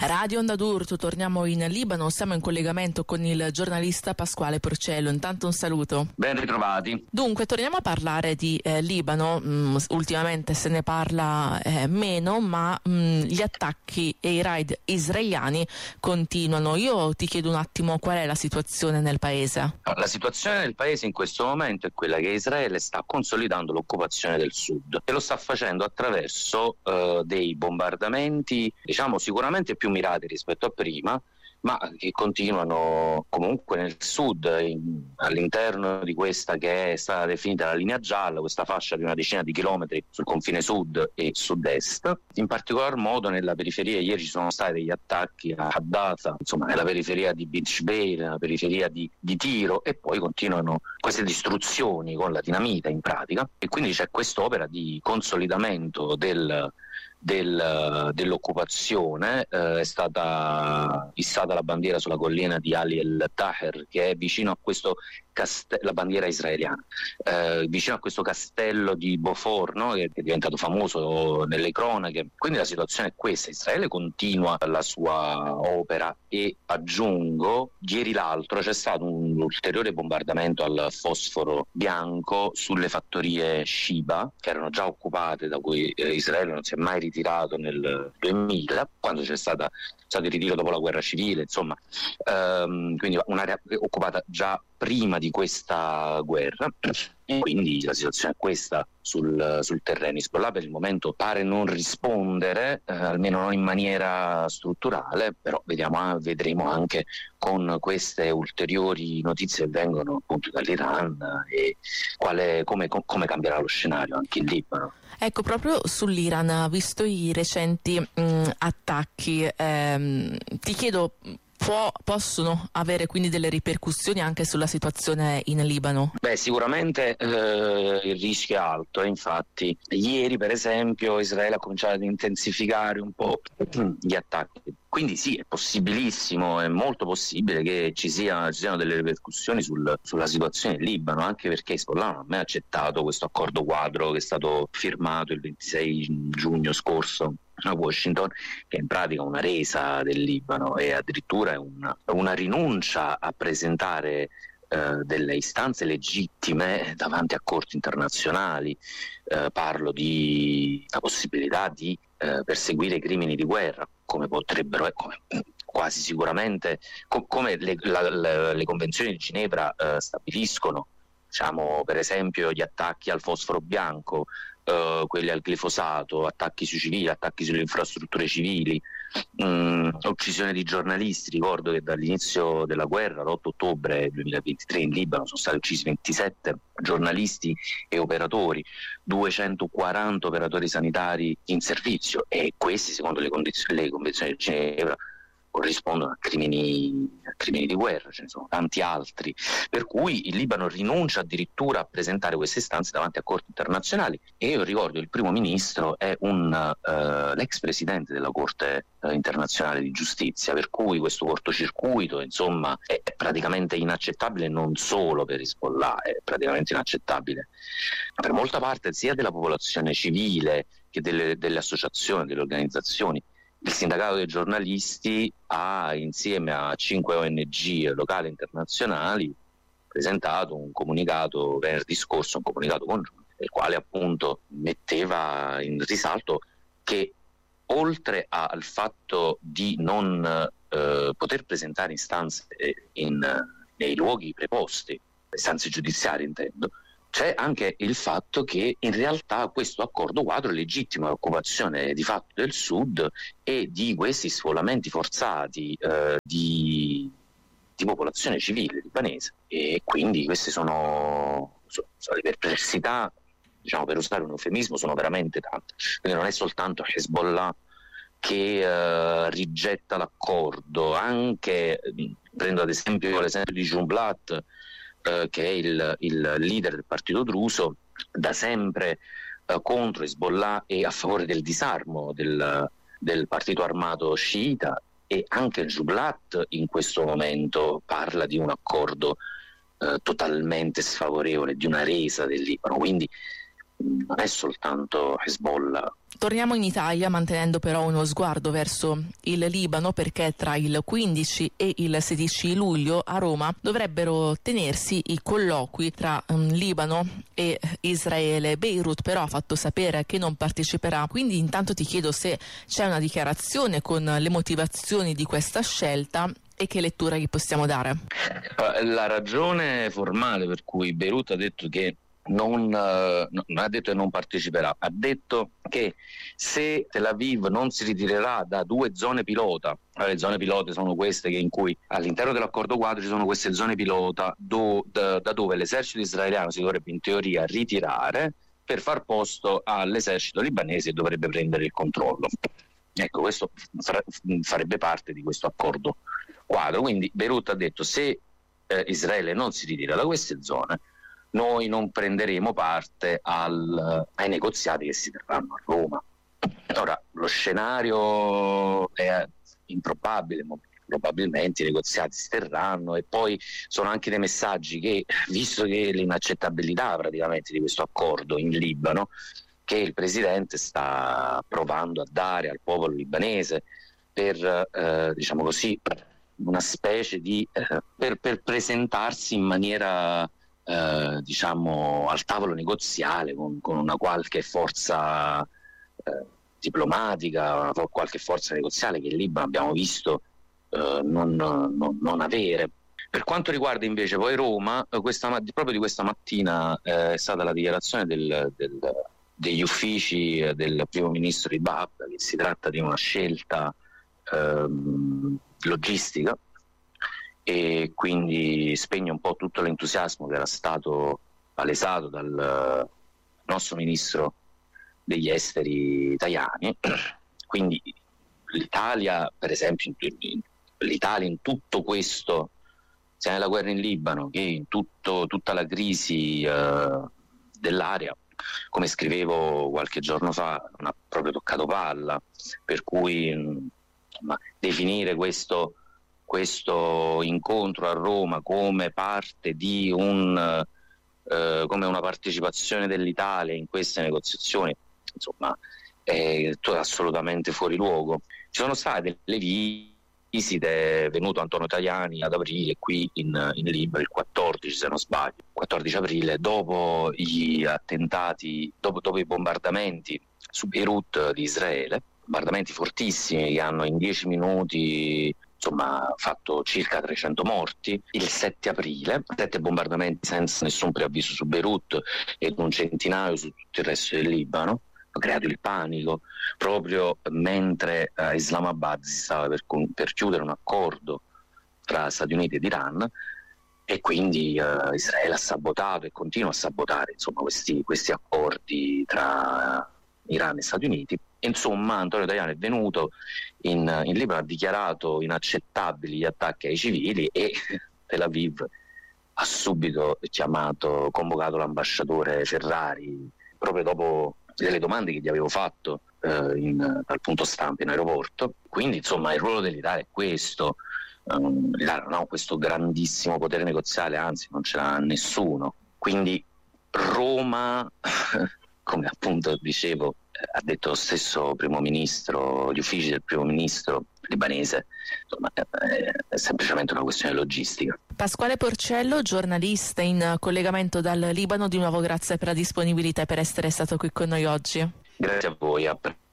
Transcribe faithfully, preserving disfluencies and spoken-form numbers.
Radio Onda d'Urto, torniamo in Libano, siamo in collegamento con il giornalista Pasquale Porcello. Intanto un saluto. Ben ritrovati. Dunque, torniamo a parlare di eh, Libano. Mm, ultimamente se ne parla eh, meno, ma mm, gli attacchi e i raid israeliani continuano. Io ti chiedo un attimo qual è la situazione nel paese. La situazione nel paese in questo momento è quella che Israele sta consolidando l'occupazione del sud e lo sta facendo attraverso eh, dei bombardamenti, diciamo sicuramente più mirati rispetto a prima, ma che continuano comunque nel sud, in, all'interno di questa che è stata definita la linea gialla, questa fascia di una decina di chilometri sul confine sud e sud-est. In particolar modo nella periferia, ieri ci sono stati degli attacchi a Haddatha, insomma nella periferia di Beach Bay, nella periferia di, di Tiro, e poi continuano queste distruzioni con la dinamita in pratica, e quindi c'è quest'opera di consolidamento del Del, dell'occupazione. Eh, è stata issata la bandiera sulla collina di Ali El Taher, che è vicino a questo castello, la bandiera israeliana, eh, vicino a questo castello di Beaufort, no? che è diventato famoso nelle cronache. Quindi la situazione è questa: Israele continua la sua opera, e aggiungo, ieri l'altro c'è stato un ulteriore bombardamento al fosforo bianco sulle fattorie Shiba, che erano già occupate, da cui eh, Israele non si è mai ritirato nel duemila, quando c'è stata, stato il ritiro dopo la guerra civile, insomma, ehm, quindi un'area occupata già prima di questa guerra. E quindi la situazione è questa sul, sul terreno. Hezbollah per il momento pare non rispondere, eh, almeno non in maniera strutturale, però vediamo, vedremo anche con queste ulteriori notizie che vengono appunto dall'Iran e quale, come, come cambierà lo scenario anche in Libano. Ecco, proprio sull'Iran, visto i recenti mh, attacchi, ehm, ti chiedo, può, possono avere quindi delle ripercussioni anche sulla situazione in Libano? Beh, sicuramente eh, il rischio è alto, e infatti ieri per esempio Israele ha cominciato ad intensificare un po' gli attacchi. Quindi sì, è possibilissimo, è molto possibile che ci, sia, ci siano delle ripercussioni sul, sulla situazione in Libano, anche perché Hezbollah non ha mai accettato questo accordo quadro che è stato firmato il ventisei giugno scorso a Washington, che è in pratica una resa del Libano, e addirittura è una, una rinuncia a presentare eh, delle istanze legittime davanti a corti internazionali. Eh, parlo di la possibilità di eh, perseguire i crimini di guerra, come potrebbero, come quasi sicuramente, com- come le, la, la, le convenzioni di Ginevra eh, stabiliscono, diciamo per esempio gli attacchi al fosforo bianco, eh, quelli al glifosato, attacchi sui civili, attacchi sulle infrastrutture civili, mh, uccisione di giornalisti. Ricordo che dall'inizio della guerra, l'otto ottobre duemilaventitré, in Libano sono stati uccisi ventisette giornalisti e operatori, duecentoquaranta operatori sanitari in servizio, e questi secondo le, condizioni, le convenzioni di Ginevra corrispondono a crimini, a crimini di guerra. Ce ne sono tanti altri, per cui il Libano rinuncia addirittura a presentare queste istanze davanti a corti internazionali. E io ricordo, il primo ministro è un uh, l'ex presidente della Corte uh, internazionale di giustizia, per cui questo cortocircuito insomma è, è praticamente inaccettabile, non solo per Hezbollah, è praticamente inaccettabile per molta parte sia della popolazione civile che delle, delle associazioni, delle organizzazioni. Il sindacato dei giornalisti ha, insieme a cinque O N G locali e internazionali, presentato un comunicato venerdì scorso, un comunicato congiunto, nel quale appunto metteva in risalto che oltre a, al fatto di non eh, poter presentare istanze in, nei luoghi preposti, istanze giudiziarie intendo, c'è anche il fatto che in realtà questo accordo quadro legittima l'occupazione di fatto del sud e di questi sfollamenti forzati eh, di, di popolazione civile libanese, e quindi queste sono, sono, sono le perplessità, diciamo, per usare un eufemismo, sono veramente tante. Quindi non è soltanto Hezbollah che eh, rigetta l'accordo, anche, prendo ad esempio l'esempio di Jumblat, Uh, che è il, il leader del partito druso, da sempre uh, contro Hezbollah e a favore del disarmo del, del partito armato sciita, e anche Jumblat in questo momento parla di un accordo uh, totalmente sfavorevole, di una resa del Libano. Quindi non è soltanto Hezbollah. Torniamo in Italia mantenendo però uno sguardo verso il Libano, perché tra il quindici e il sedici luglio a Roma dovrebbero tenersi i colloqui tra um, Libano e Israele. Beirut però ha fatto sapere che non parteciperà, quindi intanto ti chiedo se c'è una dichiarazione con le motivazioni di questa scelta e che lettura gli possiamo dare. La ragione formale per cui Beirut ha detto che Non, eh, non ha detto che non parteciperà, ha detto che se Tel Aviv non si ritirerà da due zone pilota, le zone pilota sono queste che in cui all'interno dell'accordo quadro ci sono queste zone pilota do, da, da dove l'esercito israeliano si dovrebbe in teoria ritirare per far posto all'esercito libanese che dovrebbe prendere il controllo. Ecco, questo fra, farebbe parte di questo accordo quadro. Quindi Beirut ha detto se eh, Israele non si ritira da queste zone, noi non prenderemo parte al, ai negoziati che si terranno a Roma. Ora, lo scenario è improbabile, probabilmente i negoziati si terranno, e poi sono anche dei messaggi che, visto che l'inaccettabilità praticamente di questo accordo in Libano, che il presidente sta provando a dare al popolo libanese per, eh, diciamo così, una specie di eh, per, per presentarsi in maniera Eh, diciamo al tavolo negoziale con, con una qualche forza eh, diplomatica, una qualche forza negoziale che in Libano abbiamo visto eh, non, non, non avere. Per quanto riguarda invece poi Roma, questa, proprio di questa mattina eh, è stata la dichiarazione del, del, degli uffici del primo ministro di Baghdad che si tratta di una scelta eh, logistica, e quindi spegne un po' tutto l'entusiasmo che era stato palesato dal nostro ministro degli esteri Tajani. Quindi l'Italia, per esempio, in, l'Italia in tutto questo, sia nella guerra in Libano che in tutto, tutta la crisi eh, dell'area, come scrivevo qualche giorno fa, non ha proprio toccato palla, per cui ma, definire questo questo incontro a Roma come parte di un eh, come una partecipazione dell'Italia in queste negoziazioni, insomma, è assolutamente fuori luogo. Ci sono state delle visite, è venuto Antonio Tajani ad aprile qui in, in Libano il quattordici, se non sbaglio, quattordici aprile, dopo gli attentati, dopo, dopo i bombardamenti su Beirut di Israele, bombardamenti fortissimi che hanno in dieci minuti insomma fatto circa trecento morti. Il sette aprile, sette bombardamenti senza nessun preavviso su Beirut e un centinaio su tutto il resto del Libano, ha creato il panico proprio mentre a Islamabad si stava per, per chiudere un accordo tra Stati Uniti ed Iran, e quindi uh, Israele ha sabotato e continua a sabotare insomma questi, questi accordi tra Iran e Stati Uniti. Insomma, Antonio Tajani è venuto in, in Libano, ha dichiarato inaccettabili gli attacchi ai civili, e Tel Aviv ha subito chiamato, convocato l'ambasciatore Ferrari proprio dopo delle domande che gli avevo fatto eh, in, dal punto stampa in aeroporto. Quindi insomma il ruolo dell'Italia è questo. Um, l'Italia non ha questo grandissimo potere negoziale, anzi non ce l'ha nessuno. Quindi Roma come appunto dicevo, ha detto lo stesso primo ministro, gli uffici del primo ministro libanese, insomma, è semplicemente una questione logistica. Pasquale Porcello, giornalista in collegamento dal Libano, di nuovo grazie per la disponibilità e per essere stato qui con noi oggi. Grazie a voi, a